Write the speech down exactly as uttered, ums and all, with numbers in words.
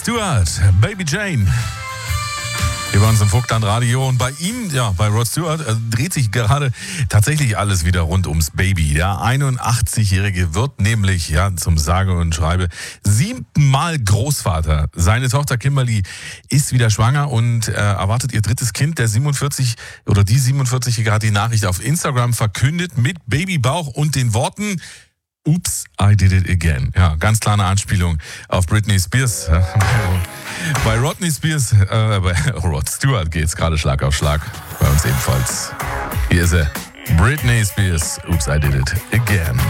Stewart, Baby Jane. Hier bei uns im Vogtland Radio und bei ihm, ja, bei Rod Stewart, äh, dreht sich gerade tatsächlich alles wieder rund ums Baby. Der einundachtzigjährige wird nämlich, ja, zum sage und schreibe siebten Mal Großvater. Seine Tochter Kimberly ist wieder schwanger und äh, erwartet ihr drittes Kind. Der siebenundvierzig oder die siebenundvierzigjährige hat die Nachricht auf Instagram verkündet mit Babybauch und den Worten: Oops, I did it again. Ja, ganz klare Anspielung auf Britney Spears. Bei Rodney Spears, äh, bei Rod Stewart geht's gerade Schlag auf Schlag. Bei uns ebenfalls. Hier ist er. Britney Spears, Oops, I did it again.